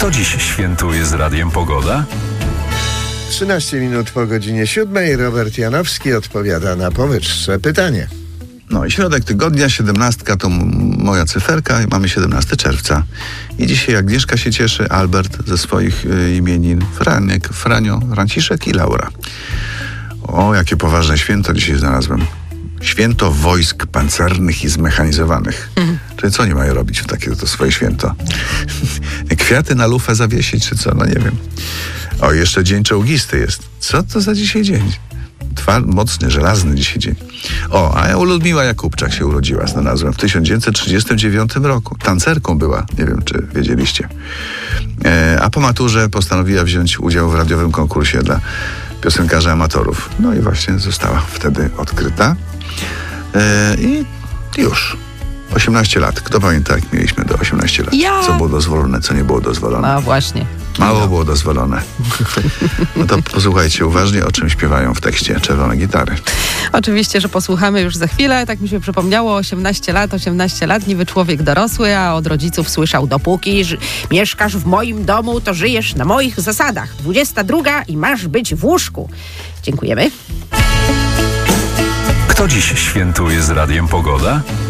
Kto dziś świętuje z Radiem Pogoda? 13 minut po godzinie 7. Robert Janowski odpowiada na powyższe pytanie. No i środek tygodnia, 17 to moja cyferka i mamy 17 czerwca. I dzisiaj Agnieszka się cieszy, Albert ze swoich imienin, Franiek, Franio, Franciszek i Laura. O, jakie poważne święto dzisiaj znalazłem. Święto wojsk pancernych i zmechanizowanych. Czyli co oni mają robić w takie to swoje święto? Kwiaty na lufę zawiesić, czy co? No nie wiem. O, jeszcze dzień czołgisty jest. Co to za dzisiaj dzień? Mocny, żelazny dzisiaj dzień. O, a Ludmiła Jakubczak się urodziła, znalazłem w 1939 roku. Tancerką była, nie wiem, czy wiedzieliście. A po maturze postanowiła wziąć udział w radiowym konkursie dla piosenkarzy amatorów. No i właśnie została wtedy odkryta. I już. 18 lat. Kto pamięta, jak mieliśmy do 18 lat? Ja. Co było dozwolone, co nie było dozwolone? A właśnie. Mało było dozwolone. No to posłuchajcie uważnie, o czym śpiewają w tekście Czerwone Gitary. Oczywiście, że posłuchamy już za chwilę. Tak mi się przypomniało, 18 lat, niby człowiek dorosły, a od rodziców słyszał: dopóki mieszkasz w moim domu, to żyjesz na moich zasadach. 22 i masz być w łóżku. Dziękujemy. Kto dziś świętuje z Radiem Pogoda?